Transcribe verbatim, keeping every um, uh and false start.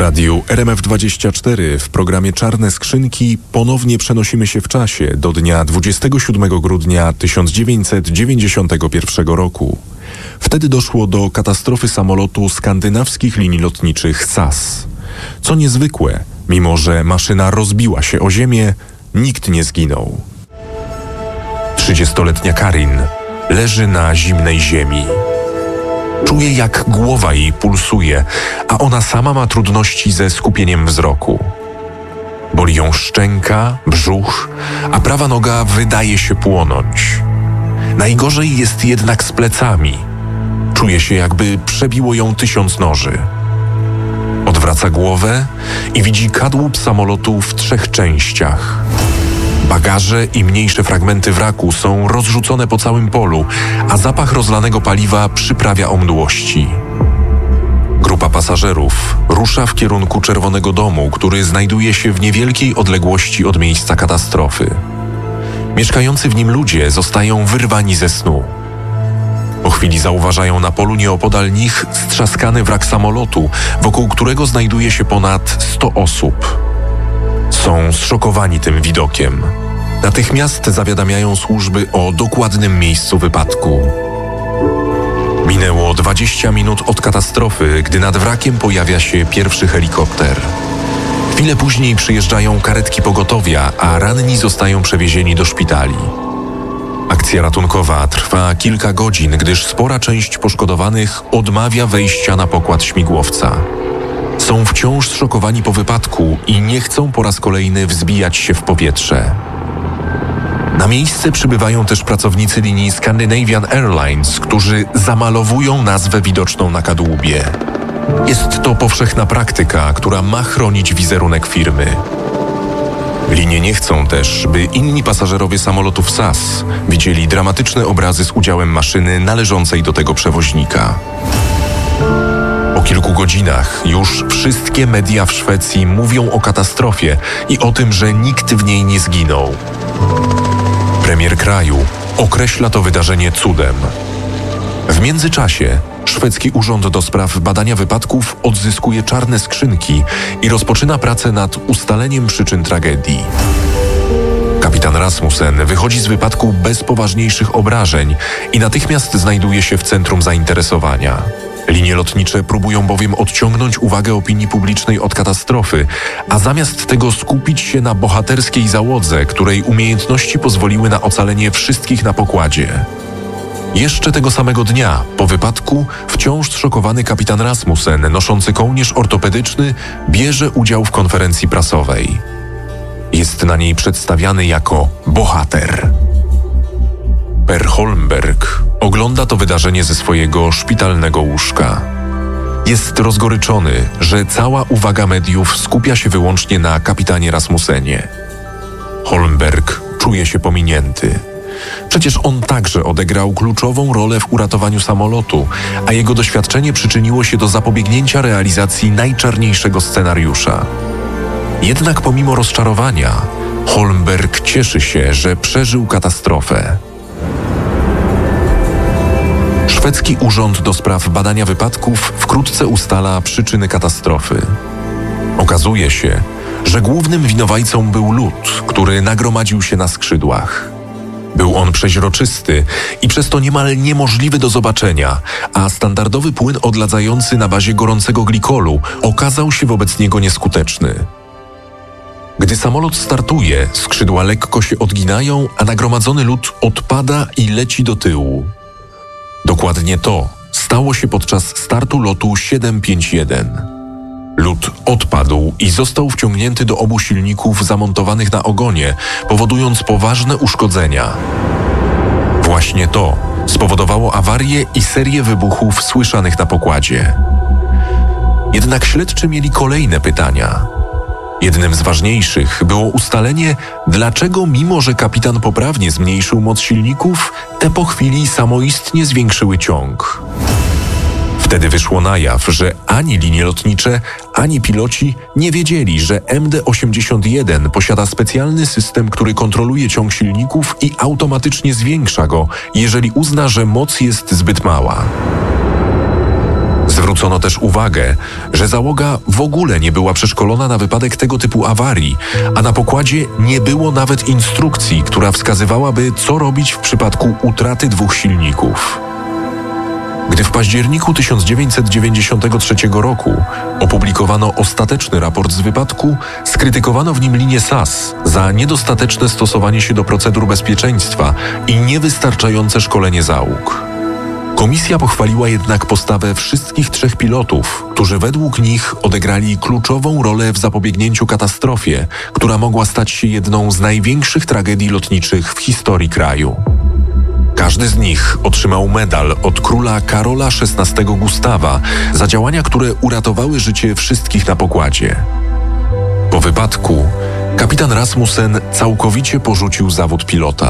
radiu R M F dwadzieścia cztery w programie Czarne Skrzynki ponownie przenosimy się w czasie do dnia dwudziestego siódmego grudnia tysiąc dziewięćset dziewięćdziesiątego pierwszego roku. Wtedy doszło do katastrofy samolotu skandynawskich linii lotniczych S A S. Co niezwykłe, mimo że maszyna rozbiła się o ziemię, nikt nie zginął. Trzydziestoletnia Karin leży na zimnej ziemi. Czuje, jak głowa jej pulsuje, a ona sama ma trudności ze skupieniem wzroku. Boli ją szczęka, brzuch, a prawa noga wydaje się płonąć. Najgorzej jest jednak z plecami. Czuje się, jakby przebiło ją tysiąc noży. Odwraca głowę i widzi kadłub samolotu w trzech częściach. Bagaże i mniejsze fragmenty wraku są rozrzucone po całym polu, a zapach rozlanego paliwa przyprawia o mdłości. Grupa pasażerów rusza w kierunku Czerwonego Domu, który znajduje się w niewielkiej odległości od miejsca katastrofy. Mieszkający w nim ludzie zostają wyrwani ze snu. Po chwili zauważają na polu nieopodal nich strzaskany wrak samolotu, wokół którego znajduje się ponad sto osób. Są zszokowani tym widokiem. Natychmiast zawiadamiają służby o dokładnym miejscu wypadku. Minęło dwadzieścia minut od katastrofy, gdy nad wrakiem pojawia się pierwszy helikopter. Chwilę później przyjeżdżają karetki pogotowia, a ranni zostają przewiezieni do szpitali. Akcja ratunkowa trwa kilka godzin, gdyż spora część poszkodowanych odmawia wejścia na pokład śmigłowca. Są wciąż zszokowani po wypadku i nie chcą po raz kolejny wzbijać się w powietrze. Na miejsce przybywają też pracownicy linii Scandinavian Airlines, którzy zamalowują nazwę widoczną na kadłubie. Jest to powszechna praktyka, która ma chronić wizerunek firmy. Linie nie chcą też, by inni pasażerowie samolotów S A S widzieli dramatyczne obrazy z udziałem maszyny należącej do tego przewoźnika. Po kilku godzinach już wszystkie media w Szwecji mówią o katastrofie i o tym, że nikt w niej nie zginął. Premier kraju określa to wydarzenie cudem. W międzyczasie szwedzki Urząd do Spraw Badania Wypadków odzyskuje czarne skrzynki i rozpoczyna pracę nad ustaleniem przyczyn tragedii. Kapitan Rasmussen wychodzi z wypadku bez poważniejszych obrażeń i natychmiast znajduje się w centrum zainteresowania. Linie lotnicze próbują bowiem odciągnąć uwagę opinii publicznej od katastrofy, a zamiast tego skupić się na bohaterskiej załodze, której umiejętności pozwoliły na ocalenie wszystkich na pokładzie. Jeszcze tego samego dnia, po wypadku, wciąż zszokowany kapitan Rasmussen, noszący kołnierz ortopedyczny, bierze udział w konferencji prasowej. Jest na niej przedstawiany jako bohater. Per Holmberg ogląda to wydarzenie ze swojego szpitalnego łóżka. Jest rozgoryczony, że cała uwaga mediów skupia się wyłącznie na kapitanie Rasmussenie. Holmberg czuje się pominięty. Przecież on także odegrał kluczową rolę w uratowaniu samolotu, a jego doświadczenie przyczyniło się do zapobiegnięcia realizacji najczarniejszego scenariusza. Jednak pomimo rozczarowania, Holmberg cieszy się, że przeżył katastrofę. Szwedzki Urząd do Spraw Badania Wypadków wkrótce ustala przyczyny katastrofy. Okazuje się, że głównym winowajcą był lód, który nagromadził się na skrzydłach. Był on przeźroczysty i przez to niemal niemożliwy do zobaczenia, a standardowy płyn odladzający na bazie gorącego glikolu okazał się wobec niego nieskuteczny. Gdy samolot startuje, skrzydła lekko się odginają, a nagromadzony lód odpada i leci do tyłu. Dokładnie to stało się podczas startu lotu siedem pięć jeden. Lód odpadł i został wciągnięty do obu silników zamontowanych na ogonie, powodując poważne uszkodzenia. Właśnie to spowodowało awarię i serię wybuchów słyszanych na pokładzie. Jednak śledczy mieli kolejne pytania. Jednym z ważniejszych było ustalenie, dlaczego mimo że kapitan poprawnie zmniejszył moc silników, te po chwili samoistnie zwiększyły ciąg. Wtedy wyszło na jaw, że ani linie lotnicze, ani piloci nie wiedzieli, że M D osiemdziesiąt jeden posiada specjalny system, który kontroluje ciąg silników i automatycznie zwiększa go, jeżeli uzna, że moc jest zbyt mała. Zwrócono też uwagę, że załoga w ogóle nie była przeszkolona na wypadek tego typu awarii, a na pokładzie nie było nawet instrukcji, która wskazywałaby, co robić w przypadku utraty dwóch silników. Gdy w październiku tysiąc dziewięćset dziewięćdziesiątego trzeciego roku opublikowano ostateczny raport z wypadku, skrytykowano w nim linię S A S za niedostateczne stosowanie się do procedur bezpieczeństwa i niewystarczające szkolenie załóg. Komisja pochwaliła jednak postawę wszystkich trzech pilotów, którzy według nich odegrali kluczową rolę w zapobiegnięciu katastrofie, która mogła stać się jedną z największych tragedii lotniczych w historii kraju. Każdy z nich otrzymał medal od króla Karola szesnastego Gustawa za działania, które uratowały życie wszystkich na pokładzie. Po wypadku kapitan Rasmussen całkowicie porzucił zawód pilota.